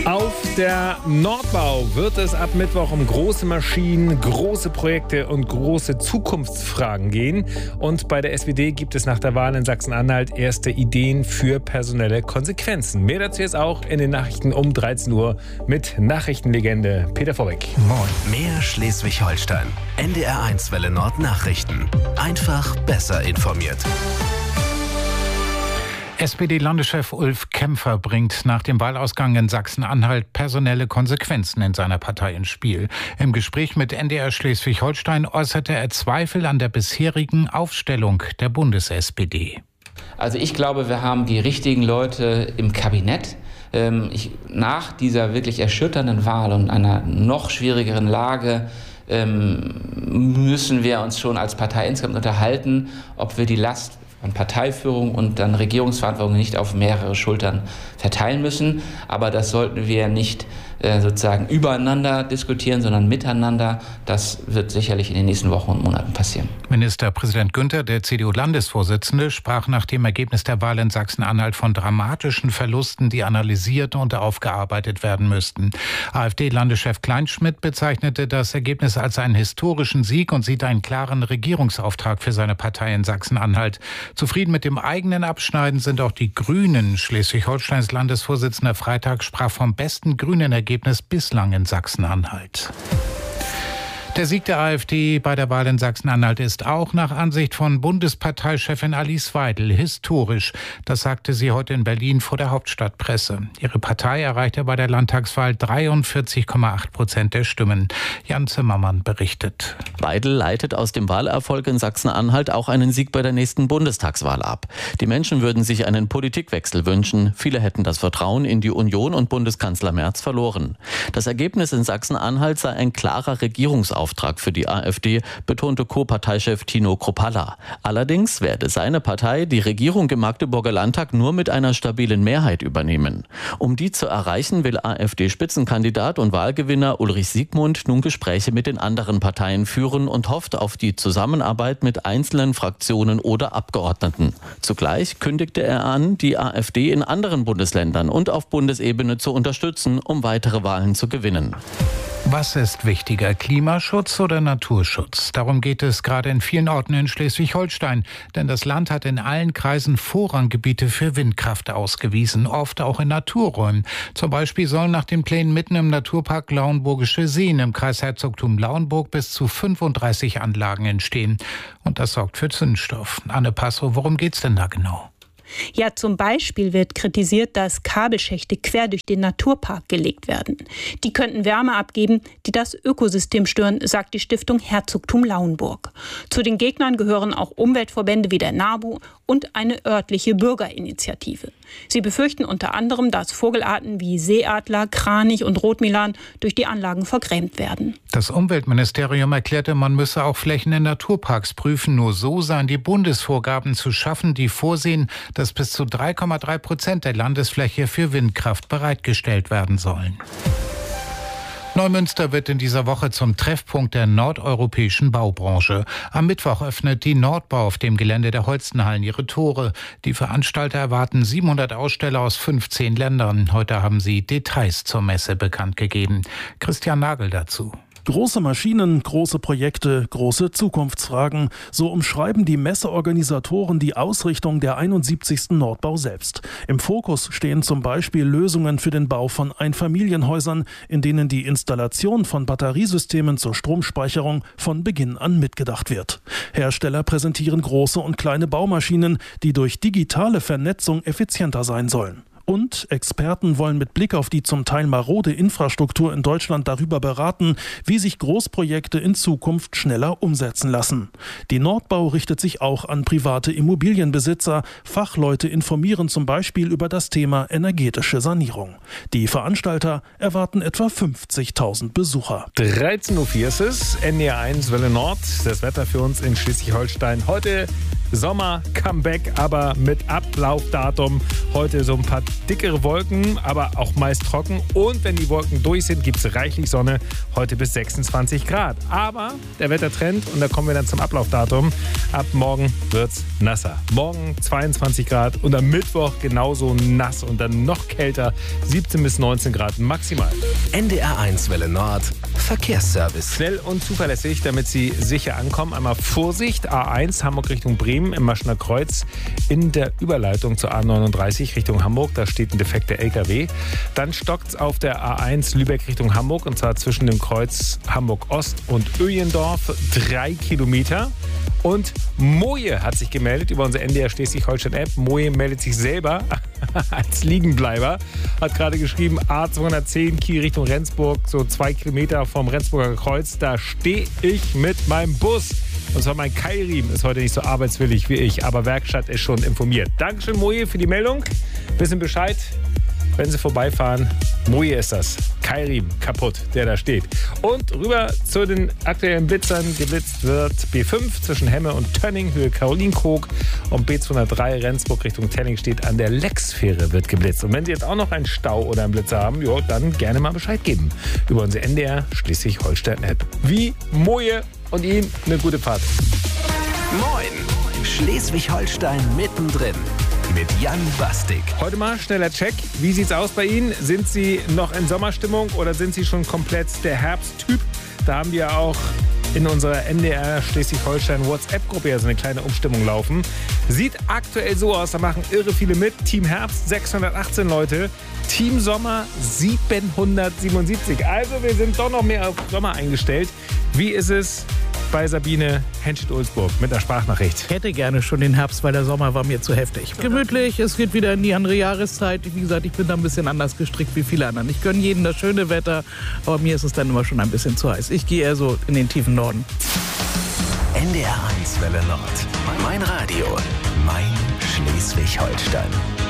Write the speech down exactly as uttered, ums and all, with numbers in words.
Auf der Nordbau wird es ab Mittwoch um große Maschinen, große Projekte und große Zukunftsfragen gehen. Und bei der S P D gibt es nach der Wahl in Sachsen-Anhalt erste Ideen für personelle Konsequenzen. Mehr dazu jetzt auch in den Nachrichten um dreizehn Uhr mit Nachrichtenlegende Peter Vorbeck. Moin. Mehr Schleswig-Holstein. N D R eins Welle Nord Nachrichten. Einfach besser informiert. S P D-Landeschef Ulf Kämpfer bringt nach dem Wahlausgang in Sachsen-Anhalt personelle Konsequenzen in seiner Partei ins Spiel. Im Gespräch mit N D R Schleswig-Holstein äußerte er Zweifel an der bisherigen Aufstellung der Bundes-S P D. Also ich glaube, wir haben die richtigen Leute im Kabinett. Ich, nach dieser wirklich erschütternden Wahl und einer noch schwierigeren Lage müssen wir uns schon als Partei insgesamt unterhalten, ob wir die Last von Parteiführung und dann Regierungsverantwortung nicht auf mehrere Schultern verteilen müssen. Aber das sollten wir nicht äh, sozusagen übereinander diskutieren, sondern miteinander. Das wird sicherlich in den nächsten Wochen und Monaten passieren. Ministerpräsident Günther, der C D U-Landesvorsitzende, sprach nach dem Ergebnis der Wahl in Sachsen-Anhalt von dramatischen Verlusten, die analysiert und aufgearbeitet werden müssten. AfD-Landeschef Kleinschmidt bezeichnete das Ergebnis als einen historischen Sieg und sieht einen klaren Regierungsauftrag für seine Partei in Sachsen-Anhalt. Zufrieden mit dem eigenen Abschneiden sind auch die Grünen. Schleswig-Holsteins Landesvorsitzender Freitag sprach vom besten grünen Ergebnis bislang in Sachsen-Anhalt. Der Sieg der AfD bei der Wahl in Sachsen-Anhalt ist auch nach Ansicht von Bundesparteichefin Alice Weidel historisch. Das sagte sie heute in Berlin vor der Hauptstadtpresse. Ihre Partei erreichte bei der Landtagswahl dreiundvierzig Komma acht Prozent der Stimmen. Jan Zimmermann berichtet. Weidel leitet aus dem Wahlerfolg in Sachsen-Anhalt auch einen Sieg bei der nächsten Bundestagswahl ab. Die Menschen würden sich einen Politikwechsel wünschen. Viele hätten das Vertrauen in die Union und Bundeskanzler Merz verloren. Das Ergebnis in Sachsen-Anhalt sei ein klarer Regierungsauftrag für die AfD, betonte Co-Parteichef Tino Kruppalla. Allerdings werde seine Partei die Regierung im Magdeburger Landtag nur mit einer stabilen Mehrheit übernehmen. Um die zu erreichen, will AfD-Spitzenkandidat und Wahlgewinner Ulrich Siegmund nun Gespräche mit den anderen Parteien führen und hofft auf die Zusammenarbeit mit einzelnen Fraktionen oder Abgeordneten. Zugleich kündigte er an, die AfD in anderen Bundesländern und auf Bundesebene zu unterstützen, um weitere Wahlen zu gewinnen. Was ist wichtiger, Klimaschutz oder Naturschutz? Darum geht es gerade in vielen Orten in Schleswig-Holstein. Denn das Land hat in allen Kreisen Vorranggebiete für Windkraft ausgewiesen, oft auch in Naturräumen. Zum Beispiel sollen nach den Plänen mitten im Naturpark Lauenburgische Seen im Kreisherzogtum Lauenburg bis zu fünfunddreißig Anlagen entstehen. Und das sorgt für Zündstoff. Anne Passow, worum geht's denn da genau? Ja, zum Beispiel wird kritisiert, dass Kabelschächte quer durch den Naturpark gelegt werden. Die könnten Wärme abgeben, die das Ökosystem stören, sagt die Stiftung Herzogtum Lauenburg. Zu den Gegnern gehören auch Umweltverbände wie der NABU und eine örtliche Bürgerinitiative. Sie befürchten unter anderem, dass Vogelarten wie Seeadler, Kranich und Rotmilan durch die Anlagen vergrämt werden. Das Umweltministerium erklärte, man müsse auch Flächen in Naturparks prüfen. Nur so seien die Bundesvorgaben zu schaffen, die vorsehen, dass bis zu drei Komma drei Prozent der Landesfläche für Windkraft bereitgestellt werden sollen. Neumünster wird in dieser Woche zum Treffpunkt der nordeuropäischen Baubranche. Am Mittwoch öffnet die Nordbau auf dem Gelände der Holstenhallen ihre Tore. Die Veranstalter erwarten siebenhundert Aussteller aus fünfzehn Ländern. Heute haben sie Details zur Messe bekannt gegeben. Christian Nagel dazu. Große Maschinen, große Projekte, große Zukunftsfragen. So umschreiben die Messeorganisatoren die Ausrichtung der einundsiebzigsten Nordbau selbst. Im Fokus stehen zum Beispiel Lösungen für den Bau von Einfamilienhäusern, in denen die Installation von Batteriesystemen zur Stromspeicherung von Beginn an mitgedacht wird. Hersteller präsentieren große und kleine Baumaschinen, die durch digitale Vernetzung effizienter sein sollen. Und Experten wollen mit Blick auf die zum Teil marode Infrastruktur in Deutschland darüber beraten, wie sich Großprojekte in Zukunft schneller umsetzen lassen. Die Nordbau richtet sich auch an private Immobilienbesitzer. Fachleute informieren zum Beispiel über das Thema energetische Sanierung. Die Veranstalter erwarten etwa fünfzigtausend Besucher. dreizehn Uhr vier ist es, N D R eins Welle Nord. Das Wetter für uns in Schleswig-Holstein. Heute Sommer-Comeback, aber mit Ablaufdatum. Heute so ein paar dickere Wolken, aber auch meist trocken. Und wenn die Wolken durch sind, gibt es reichlich Sonne. Heute bis sechsundzwanzig Grad. Aber der Wettertrend, und da kommen wir dann zum Ablaufdatum, ab morgen wird's nasser. Morgen zweiundzwanzig Grad und am Mittwoch genauso nass und dann noch kälter, siebzehn bis neunzehn Grad maximal. N D R eins Welle Nord, Verkehrsservice. Schnell und zuverlässig, damit Sie sicher ankommen. Einmal Vorsicht, A eins Hamburg Richtung Bremen im Maschener Kreuz in der Überleitung zur A neununddreißig Richtung Hamburg. Da steht ein defekter L K W. Dann stockt's auf der A eins Lübeck Richtung Hamburg und zwar zwischen dem Kreuz Hamburg Ost und Öjendorf. Drei Kilometer. Und Moje hat sich gemeldet über unsere N D R Schleswig-Holstein-App. Moje meldet sich selber als Liegenbleiber. Hat gerade geschrieben, A zweihundertzehn Kiel Richtung Rendsburg, so zwei Kilometer vom Rendsburger Kreuz. Da stehe ich mit meinem Bus. Und zwar mein Keilriemen ist heute nicht so arbeitswillig wie ich, aber Werkstatt ist schon informiert. Dankeschön, Moje, für die Meldung. Wissen Bescheid, wenn Sie vorbeifahren. Moje ist das. Keilriemen kaputt, der da steht. Und rüber zu den aktuellen Blitzern. Geblitzt wird B fünf zwischen Hemme und Tönning, Höhe Karolinkrog. Und B zweihundertdrei Rendsburg Richtung Tenning steht an der Leckfähre, wird geblitzt. Und wenn Sie jetzt auch noch einen Stau oder einen Blitzer haben, jo, dann gerne mal Bescheid geben. Über unsere N D R Schleswig-Holstein-App. Wie Moje und Ihnen eine gute Fahrt. Moin, Schleswig-Holstein mittendrin. Mit Jan Bastik. Heute mal schneller Check. Wie sieht's aus bei Ihnen? Sind Sie noch in Sommerstimmung oder sind Sie schon komplett der Herbsttyp? Da haben wir auch in unserer N D R Schleswig-Holstein WhatsApp-Gruppe ja so eine kleine Umstimmung laufen. Sieht aktuell so aus, da machen irre viele mit. Team Herbst sechshundertachtzehn Leute, Team Sommer siebenhundertsiebenundsiebzig. Also wir sind doch noch mehr auf Sommer eingestellt. Wie ist es bei Sabine Henschel-Ulzburg mit einer Sprachnachricht? Ich hätte gerne schon den Herbst, weil der Sommer war mir zu heftig. Gemütlich, es geht wieder in die andere Jahreszeit. Wie gesagt, ich bin da ein bisschen anders gestrickt wie viele anderen. Ich gönne jedem das schöne Wetter, aber mir ist es dann immer schon ein bisschen zu heiß. Ich gehe eher so in den tiefen Norden. N D R eins Welle Nord. Mein Radio, mein Schleswig-Holstein.